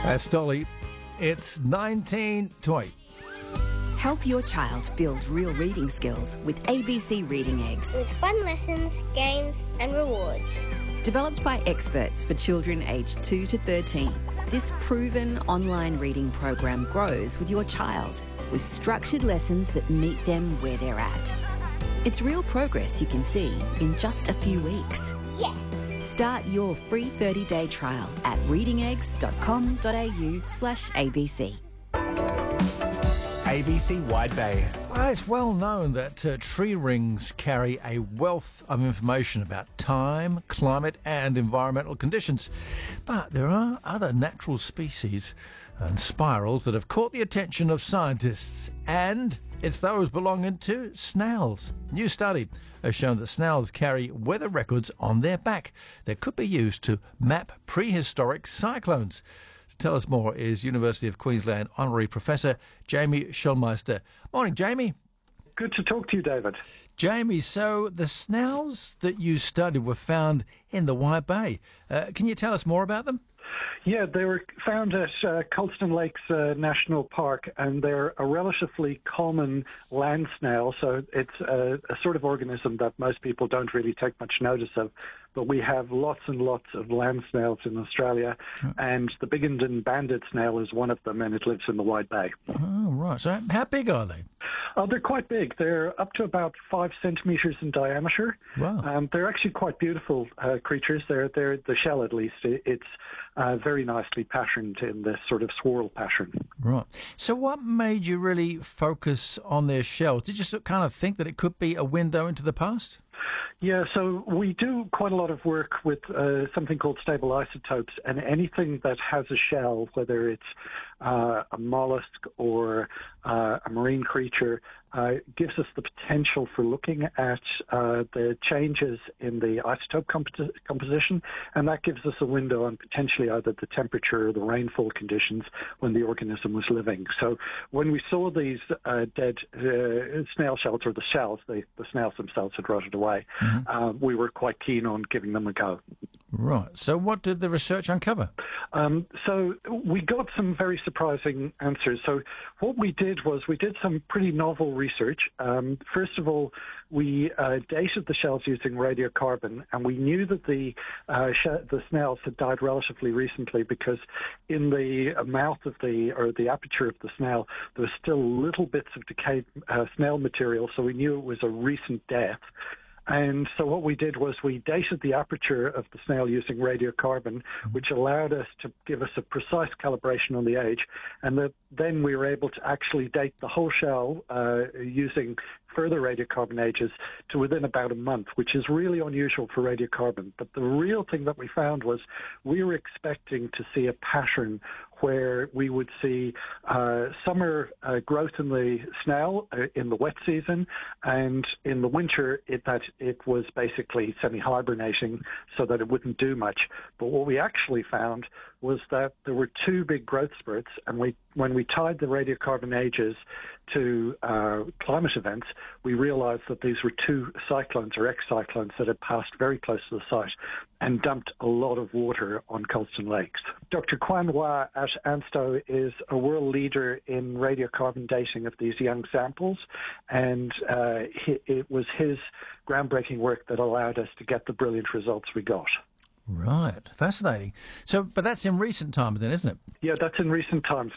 That's Dolly. It's 19:20. Help your child build real reading skills with ABC Reading Eggs. With fun lessons, games and rewards. Developed by experts for children aged 2 to 13, this proven online reading program grows with your child with structured lessons that meet them where they're at. It's real progress you can see in just a few weeks. Yes! Start your free 30-day trial at readingeggs.com.au/ABC. ABC Wide Bay. It's well known that tree rings carry a wealth of information about time, climate and environmental conditions. But there are other natural species and spirals that have caught the attention of scientists, and it's those belonging to snails. New study has shown that snails carry weather records on their back that could be used to map prehistoric cyclones. To tell us more is University of Queensland Honorary Professor Jamie Schulmeister. Morning, Jamie. Good to talk to you, David. Jamie, so the snails that you studied were found in the White Bay. Can you tell us more about them? Yeah, they were found at Colston Lakes National Park, and they're a relatively common land snail, so it's a sort of organism that most people don't really take much notice of. But we have lots and lots of land snails in Australia, and the Biggendon banded snail is one of them, and it lives in the Wide Bay. Oh, right. So how big are they? Oh, they're quite big. They're up to about 5 centimetres in diameter. Wow. They're actually quite beautiful creatures. They're the shell, at least. It's very nicely patterned in this sort of swirl pattern. Right. So what made you really focus on their shells? Did you just kind of think that it could be a window into the past? Yeah, so we do quite a lot of work with something called stable isotopes, and anything that has a shell, whether it's a mollusk or a marine creature, gives us the potential for looking at the changes in the isotope composition, and that gives us a window on potentially either the temperature or the rainfall conditions when the organism was living. So when we saw these dead snail shells, or the shells, the snails themselves had rotted away, we were quite keen on giving them a go. Right. So what did the research uncover? So we got some very surprising answers. So what we did was we did some pretty novel research. First of all, we dated the shells using radiocarbon, and we knew that the snails had died relatively recently because in the mouth of the aperture of the snail, there was still little bits of decayed snail material, so we knew it was a recent death. And so what we did was we dated the aperture of the snail using radiocarbon, which allowed us to give us a precise calibration on the age. And then we were able to actually date the whole shell using further radiocarbon ages to within about a month, which is really unusual for radiocarbon. But the real thing that we found was we were expecting to see a pattern where we would see summer growth in the snail in the wet season, and in the winter it was basically semi-hibernating so that it wouldn't do much. But what we actually found was that there were two big growth spurts, and when we tied the radiocarbon ages to climate events, we realized that these were two cyclones or ex-cyclones that had passed very close to the site and dumped a lot of water on Colston Lakes. Dr. Quan Hua at ANSTO is a world leader in radiocarbon dating of these young samples, and it was his groundbreaking work that allowed us to get the brilliant results we got. Right. Fascinating. So, but that's in recent times then, isn't it? Yeah, that's in recent times.